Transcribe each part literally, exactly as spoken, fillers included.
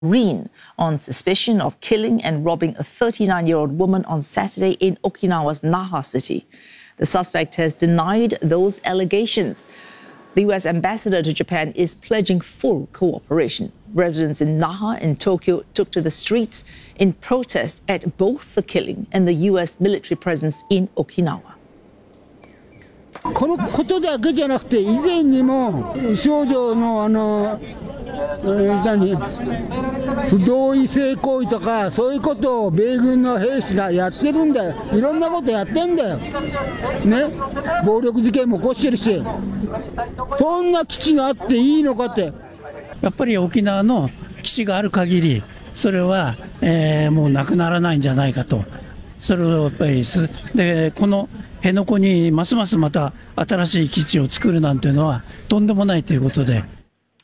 Marine on suspicion of killing and robbing a thirty-nine-year-old woman on Saturday in Okinawa's Naha city. The suspect has denied those allegations. The U S ambassador to Japan is pledging full cooperation. Residents in Naha and Tokyo took to the streets in protest at both the killing and the U S military presence in Okinawa. このことだけじゃなくて以前にも少女のあの何不同意性行為とかそういうことを米軍の兵士がやってるんだよ。いろんなことやってんだよ。ね、暴力事件も起こしてるし、そんな基地があっていいのかって。 やっぱり沖縄の基地がある限りそれは、えー、もうなくならないんじゃないかと。それをやっぱりすでこの辺野古にますますまた新しい基地を作るなんていうのはとんでもないということで。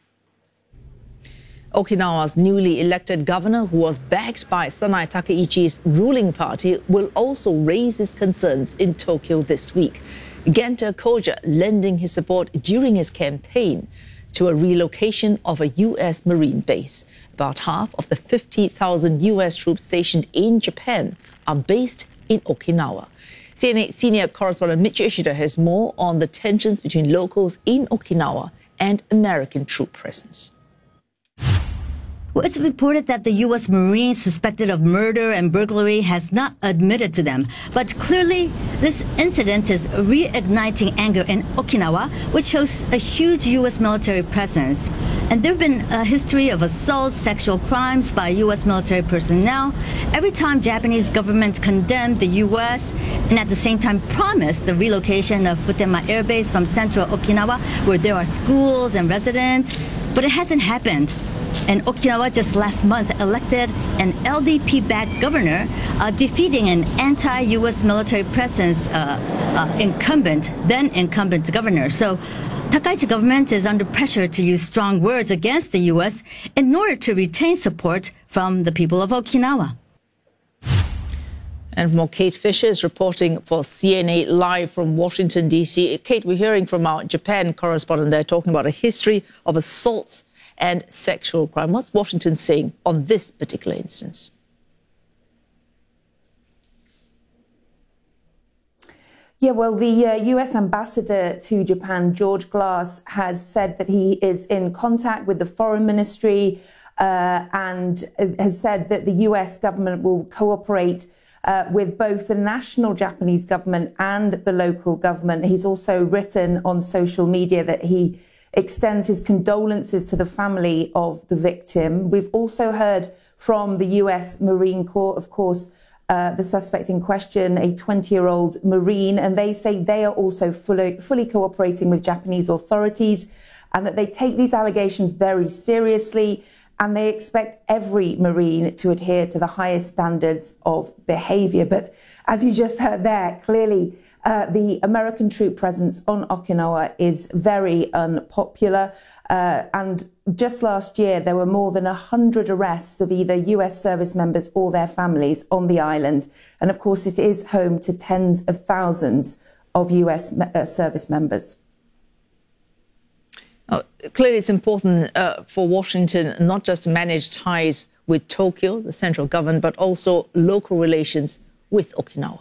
Okinawa's newly elected governor, who was backed by Sanai Takaichi's ruling party, will also raise his concerns in Tokyo this week. Genta Koja lending his support during his campaign to a relocation of a U S Marine base. About half of the fifty thousand U S troops stationed in Japan are based in Okinawa. C N A senior correspondent Mitch Ishida has more on the tensions between locals in Okinawa and American troop presence. Well, it's reported that the U S Marine suspected of murder and burglary has not admitted to them. But clearly, this incident is reigniting anger in Okinawa, which hosts a huge U S military presence. And there have been a history of assaults, sexual crimes by U S military personnel. Every time Japanese government condemned the U S and at the same time promised the relocation of Futema Air Base from central Okinawa, where there are schools and residents, but it hasn't happened. And Okinawa just last month elected an L D P-backed governor, uh, defeating an anti-U S military presence uh, uh, incumbent, then incumbent governor. So Takaichi government is under pressure to use strong words against the U S in order to retain support from the people of Okinawa. And more, Kate Fisher is reporting for C N A live from Washington, D C Kate, we're hearing from our Japan correspondent there talking about a history of assaults and sexual crime. What's Washington saying on this particular instance? Yeah, well, the uh, U S ambassador to Japan, George Glass, has said that he is in contact with the foreign ministry uh, and has said that the U S government will cooperate uh, with both the national Japanese government and the local government. He's also written on social media that he extends his condolences to the family of the victim. We've also heard from the U S Marine Corps, of course, uh, the suspect in question, a twenty-year-old Marine, and they say they are also fully, fully cooperating with Japanese authorities and that they take these allegations very seriously and they expect every Marine to adhere to the highest standards of behavior. But as you just heard there, clearly, Uh, the American troop presence on Okinawa is very unpopular. Uh, and just last year, there were more than one hundred arrests of either U S service members or their families on the island. And of course, it is home to tens of thousands of U S uh, service members. Uh, clearly, it's important uh, for Washington not just to manage ties with Tokyo, the central government, but also local relations with Okinawa.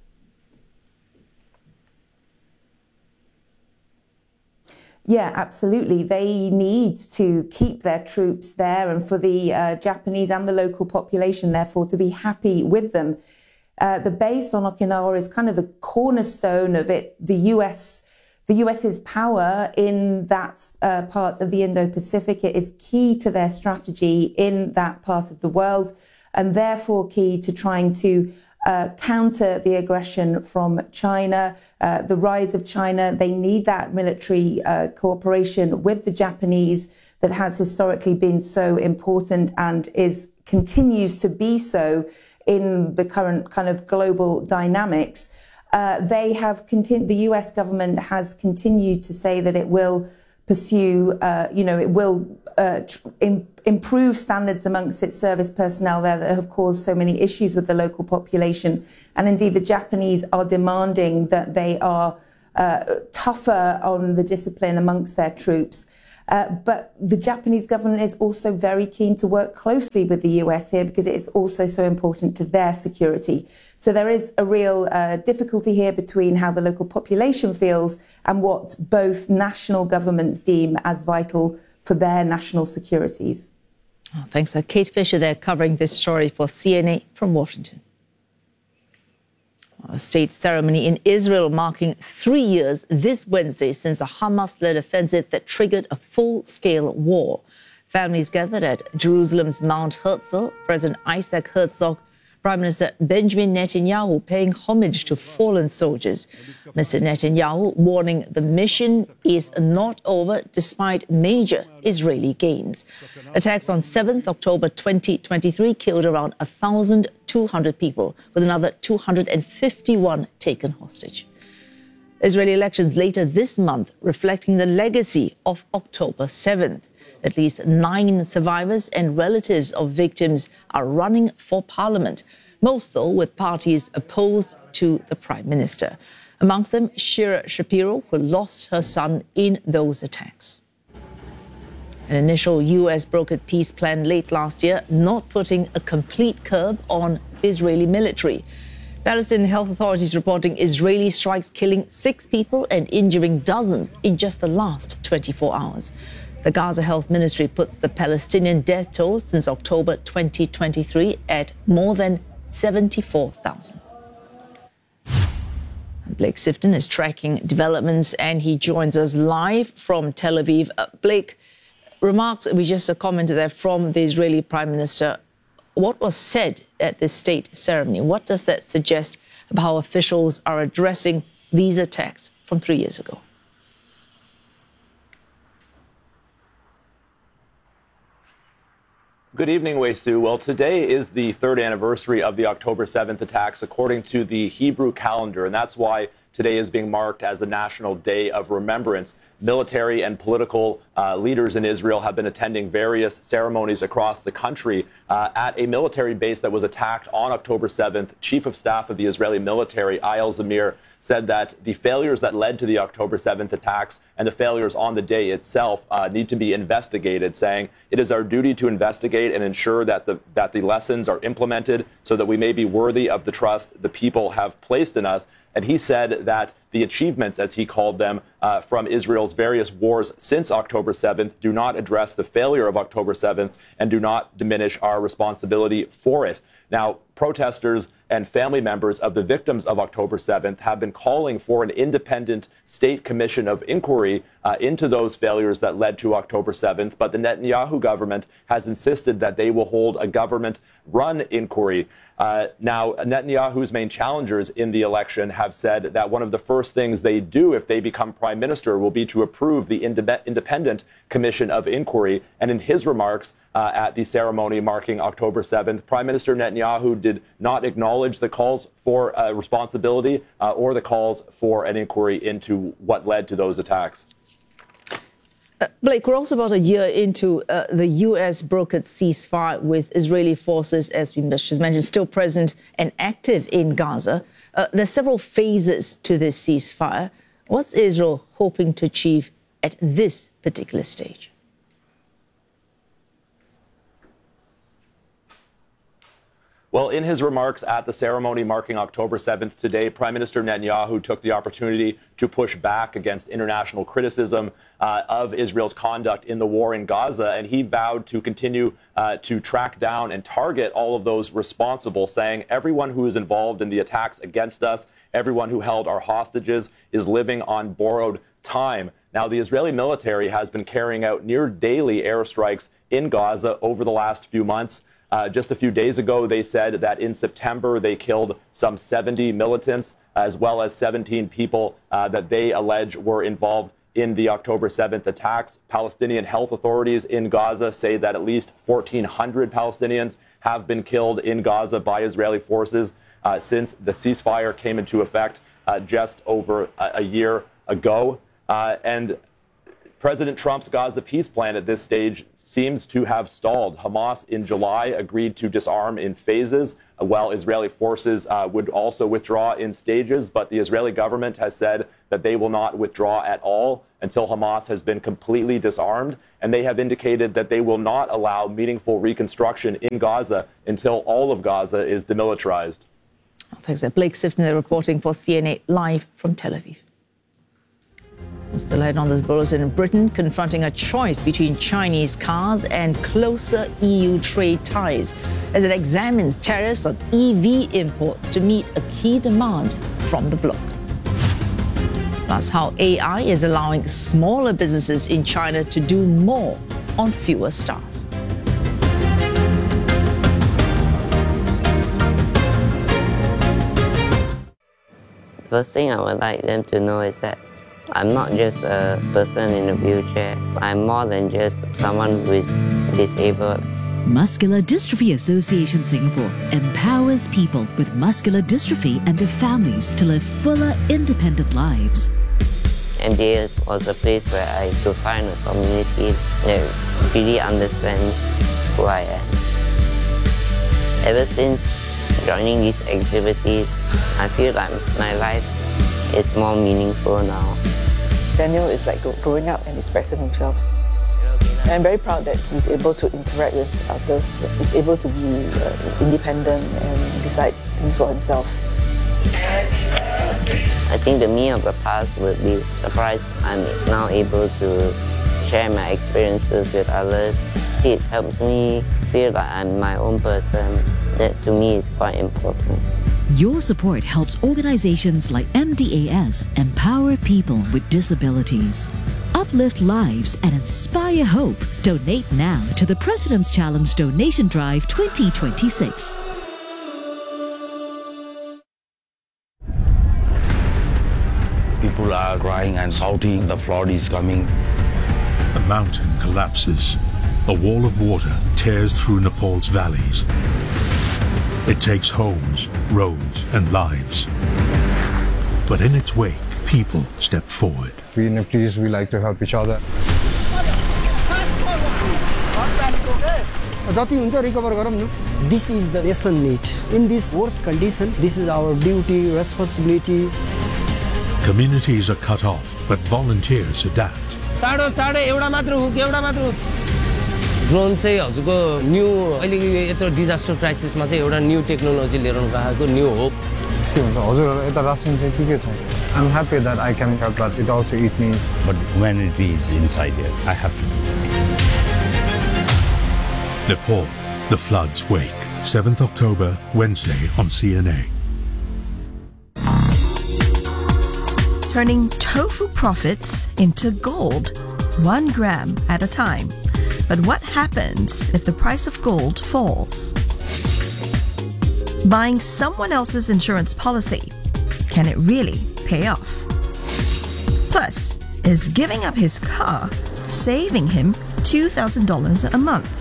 Yeah, absolutely. They need to keep their troops there and for the uh, Japanese and the local population, therefore, to be happy with them. Uh, the base on Okinawa is kind of the cornerstone of it. The U S, the US's power in that uh, part of the Indo-Pacific, it is key to their strategy in that part of the world and therefore key to trying to Uh, counter the aggression from China, uh, the rise of China. They need that military uh, cooperation with the Japanese that has historically been so important and is continues to be so in the current kind of global dynamics. Uh, they have continued, the U S government has continued to say that it will pursue, uh, you know, it will uh, in, improve standards amongst its service personnel there that have caused so many issues with the local population. And indeed, the Japanese are demanding that they are uh, tougher on the discipline amongst their troops. Uh, but the Japanese government is also very keen to work closely with the U S here because it is also so important to their security. So there is a real uh, difficulty here between how the local population feels and what both national governments deem as vital for their national securities. Oh, thanks. Uh, Kate Fisher there covering this story for C N A from Washington. A state ceremony in Israel marking three years this Wednesday since a Hamas-led offensive that triggered a full-scale war. Families gathered at Jerusalem's Mount Herzl. President Isaac Herzog, Prime Minister Benjamin Netanyahu paying homage to fallen soldiers. Mister Netanyahu warning the mission is not over despite major Israeli gains. Attacks on seventh October twenty twenty-three killed around one thousand two hundred people, with another two hundred fifty-one taken hostage. Israeli elections later this month reflecting the legacy of October seventh. At least nine survivors and relatives of victims are running for parliament, most though with parties opposed to the prime minister. Amongst them, Shira Shapiro, who lost her son in those attacks. An initial U S brokered peace plan late last year, not putting a complete curb on Israeli military. Palestinian health authorities reporting Israeli strikes killing six people and injuring dozens in just the last twenty-four hours. The Gaza Health Ministry puts the Palestinian death toll since October twenty twenty-three at more than seventy-four thousand. Blake Sifton is tracking developments and he joins us live from Tel Aviv. Uh, Blake, remarks we just commented there from the Israeli Prime Minister. What was said at this state ceremony? What does that suggest about how officials are addressing these attacks from three years ago? Good evening, Wei Su. Well, today is the third anniversary of the October seventh attacks, according to the Hebrew calendar, and that's why today is being marked as the National Day of Remembrance. Military and political uh, leaders in Israel have been attending various ceremonies across the country. Uh, at a military base that was attacked on October seventh, Chief of Staff of the Israeli military, Eyal Zamir, said that the failures that led to the October seventh attacks and the failures on the day itself uh, need to be investigated, saying it is our duty to investigate and ensure that the that the lessons are implemented so that we may be worthy of the trust the people have placed in us. And he said that the achievements, as he called them, uh, from Israel's various wars since October seventh do not address the failure of October seventh and do not diminish our responsibility for it. Now, protesters and family members of the victims of October seventh have been calling for an independent state commission of inquiry uh, into those failures that led to October seventh. But the Netanyahu government has insisted that they will hold a government-run inquiry. Uh, now, Netanyahu's main challengers in the election have said that one of the first things they do if they become prime minister will be to approve the inde- independent commission of inquiry. And in his remarks uh, at the ceremony marking October seventh, Prime Minister Netanyahu did not acknowledge the calls for uh, responsibility uh, or the calls for an inquiry into what led to those attacks. Uh, Blake, we're also about a year into uh, the U S brokered ceasefire with Israeli forces, as we just mentioned, still present and active in Gaza. Uh, there's several phases to this ceasefire. What's Israel hoping to achieve at this particular stage? Well, in his remarks at the ceremony marking October seventh today, Prime Minister Netanyahu took the opportunity to push back against international criticism uh, of Israel's conduct in the war in Gaza, and he vowed to continue uh, to track down and target all of those responsible, saying everyone who is involved in the attacks against us, everyone who held our hostages, is living on borrowed time. Now, the Israeli military has been carrying out near daily airstrikes in Gaza over the last few months. Uh, just a few days ago, they said that in September, they killed some seventy militants, as well as seventeen people uh, that they allege were involved in the October seventh attacks. Palestinian health authorities in Gaza say that at least fourteen hundred Palestinians have been killed in Gaza by Israeli forces uh, since the ceasefire came into effect uh, just over a, a year ago. Uh, and President Trump's Gaza peace plan at this stage seems to have stalled. Hamas in July agreed to disarm in phases, while Israeli forces uh, would also withdraw in stages. But the Israeli government has said that they will not withdraw at all until Hamas has been completely disarmed. And they have indicated that they will not allow meaningful reconstruction in Gaza until all of Gaza is demilitarized. Thanks. Blake Sifton reporting for C N A live from Tel Aviv. Still ahead on this bulletin, Britain confronting a choice between Chinese cars and closer E U trade ties as it examines tariffs on E V imports to meet a key demand from the bloc. Plus, how A I is allowing smaller businesses in China to do more on fewer staff. The first thing I would like them to know is that I'm not just a person in a wheelchair. I'm more than just someone who is disabled. Muscular Dystrophy Association Singapore empowers people with muscular dystrophy and their families to live fuller, independent lives. M D A S was a place where I could find a community that really understands who I am. Ever since joining these activities, I feel like my life is more meaningful now. Daniel is like growing up and expressing himself. And I'm very proud that he's able to interact with others, he's able to be uh, independent and decide things for himself. I think the me of the past would be surprised I'm now able to share my experiences with others. It helps me feel like I'm my own person. That to me is quite important. Your support helps organizations like M D A S empower people with disabilities, uplift lives, and inspire hope. Donate now to the President's Challenge Donation Drive twenty twenty-six. People are crying and shouting, the flood is coming. A mountain collapses. A wall of water tears through Nepal's valleys. It takes homes, roads, and lives. But in its wake, people step forward. We Nepalese, we like to help each other. This is the nation need. In this worst condition, this is our duty, responsibility. Communities are cut off, but volunteers adapt. Drone चाहिँ हजुरको new अहिले यत्रो disaster क्राइसिसमा चाहिँ एउटा new technology लिएर गएको new hope हजुर यता रासन चाहिँ के के छ I'm happy that I can help, but it also eats me. But humanity is inside here. I have to. Nepal, the floods wake. seventh October, Wednesday on C N A. Turning tofu profits into gold, one gram at a time. But what happens if the price of gold falls? Buying someone else's insurance policy, can it really pay off? Plus, is giving up his car saving him two thousand dollars a month?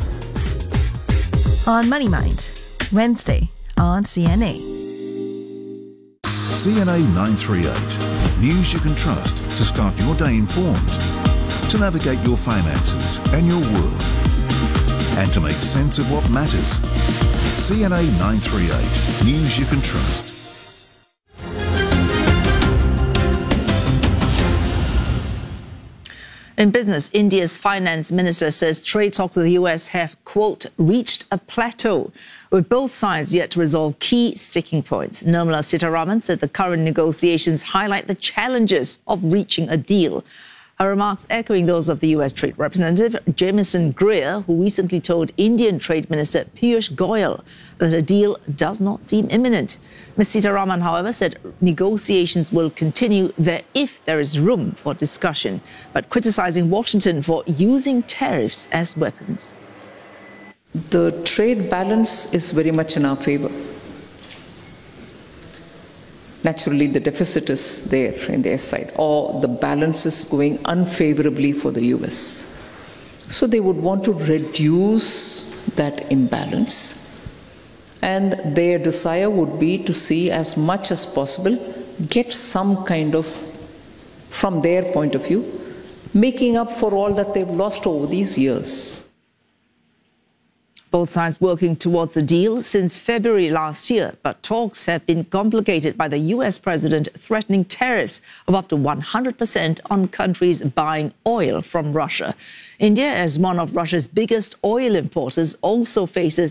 On Money Mind, Wednesday on C N A. C N A nine thirty-eight. News you can trust to start your day informed, to navigate your finances and your world, and to make sense of what matters. C N A nine thirty-eight. News you can trust. In business, India's finance minister says trade talks with the U S have, quote, reached a plateau, with both sides yet to resolve key sticking points. Nirmala Sitharaman said the current negotiations highlight the challenges of reaching a deal. Her remarks echoing those of the U S Trade Representative Jamieson Greer, who recently told Indian Trade Minister Piyush Goyal that a deal does not seem imminent. Miz Sitharaman, however, said negotiations will continue there if there is room for discussion, but criticizing Washington for using tariffs as weapons. The trade balance is very much in our favor. Naturally, the deficit is there in their side, or the balance is going unfavorably for the U S. So they would want to reduce that imbalance. And their desire would be to see as much as possible, get some kind of, from their point of view, making up for all that they've lost over these years. Both sides working towards a deal since February last year, but talks have been complicated by the U S president threatening tariffs of up to one hundred percent on countries buying oil from Russia. India, as one of Russia's biggest oil importers, also faces